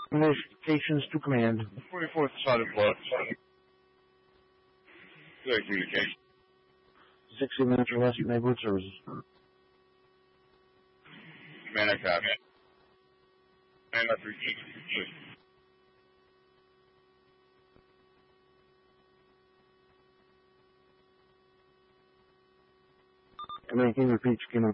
Communications to command. 44th Solid Flux. Clear communication. 60 minutes or less for neighborhood services. Command, I copy. Command, I repeat. Command, can you repeat? Can you